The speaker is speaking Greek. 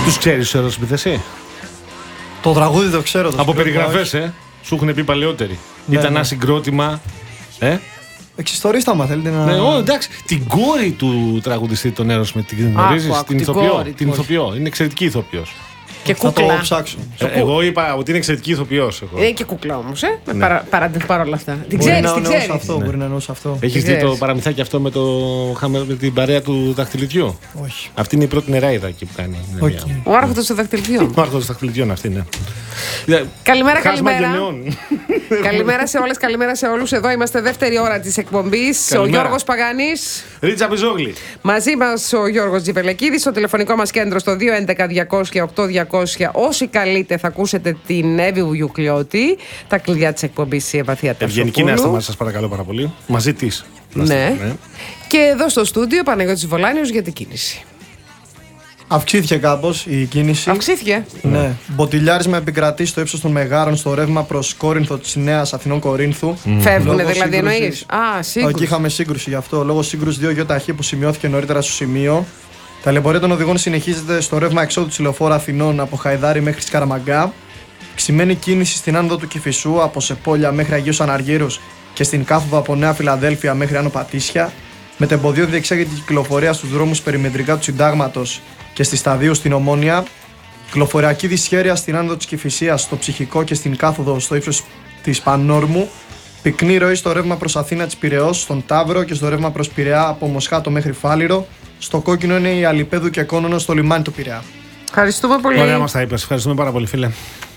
Τους ξέρεις τους Aerosmith εσύ? Το τραγούδι το ξέρω. Από περιγραφές, σου έχουν πει παλαιότεροι. Ναι, Ήταν ναι. ένα συγκρότημα. Εξιστορήστε άμα θέλετε να. Ναι, εντάξει. Την κόρη του τραγουδιστή των Aerosmith την γνωρίζεις? Την ηθοποιό. Την ηθοποιό. Είναι εξαιρετική ηθοποιός. Και Θα κούκλα. το ψάξω. Εγώ είπα ότι είναι εξαιρετική ηθοποιός. Είναι και κούκλα όμως, Ναι. παρόλα αυτά. Την Μπορεί ξέρεις, να την εννοούσε ξέρεις. αυτό. Μπορεί να εννοούσε αυτό. Έχεις Ξέρεις. δει το παραμυθάκι αυτό με την παρέα του δαχτυλιδιού? Όχι. Αυτή είναι η πρώτη νεράιδα εκεί που κάνει. Είναι Όχι. μια- Ο άρχοντος των δαχτυλιδιών. Ο άρχοντος δαχτυλιδιών αυτή είναι. Καλημέρα, Χάσμα καλημέρα. γενεών. Καλημέρα σε όλες, καλημέρα σε όλους. Εδώ είμαστε δεύτερη ώρα της εκπομπής. Ο Καλημέρα. Γιώργος Παγάνης. Ρίτσα Πιζόγλη. Μαζί μας ο Γιώργος Τζιβελεκίδης. Στο τηλεφωνικό μας κέντρο στο 211-200-8200. Όσοι καλείτε θα ακούσετε την Εύη Βουγιουκλιώτη. Τα κλειδιά της εκπομπής η Ευαθία Ευγενική να είστε Ταρσοπούλου. μαζί σας, παρακαλώ πάρα πολύ. Μαζί της. Να είστε, Ναι. Και εδώ στο στούντιο Παναγιώτης Βολάνιος για την κίνηση. Αυξήθηκε κάπως η κίνηση. Αυξήθηκε. Ναι. Μποτιλιάρισμα επικρατεί στο ύψος των Μεγάρων στο ρεύμα προς Κόρινθο της Νέας Αθηνών Κορίνθου. Φεύγουν Λόγω δηλαδή σύγκρουσης. εννοείς. Α, Όχι, σύγκρουση. είχαμε σύγκρουση γι' αυτό. Λόγω σύγκρουση δύο γεωταχή που σημειώθηκε νωρίτερα στο σημείο. Τα λεωφορεία των οδηγών συνεχίζεται στο ρεύμα εξόδου της λεωφόρου Αθηνών από Χαϊδάρη μέχρι Σκαραμαγκά. Ξημένη κίνηση στην άνοδο του Κηφισού από Σεπόλια μέχρι Αγίους Αναργύρους και στην κάθοδο από Νέα Φιλαδέλφια μέχρι Άνω Πατήσια. Μετεμποδίο διεξάγεται η κυκλοφορία στους δρόμους περιμετρικά του Συντάγματος και στη Σταδίου στην Ομόνια. Κυκλοφοριακή δυσχέρεια στην άνοδο της Κηφισίας, στο Ψυχικό και στην κάθοδο στο ύψος της Πανόρμου. Πυκνή ροή στο ρεύμα προς Αθήνα της Πειραιώς, στον Ταύρο και στο ρεύμα προς Πειραιά από Μοσχάτο μέχρι Φάληρο. Στο κόκκινο είναι η Αλιπέδου και Κόνονο στο λιμάνι του Πειραιά. Ευχαριστούμε πολύ. Ωραία μας τα είπες. Ευχαριστούμε πάρα πολύ, φίλε.